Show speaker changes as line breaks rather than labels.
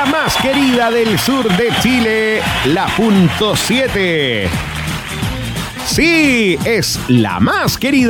más querida del sur de Chile, la .7. Sí, es la más querida